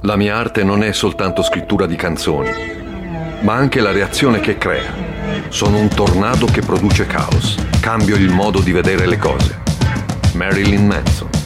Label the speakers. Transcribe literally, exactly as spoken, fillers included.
Speaker 1: La mia arte non è soltanto scrittura di canzoni, ma anche la reazione che crea. Sono un tornado che produce caos. Cambio il modo di vedere le cose. Marilyn Manson.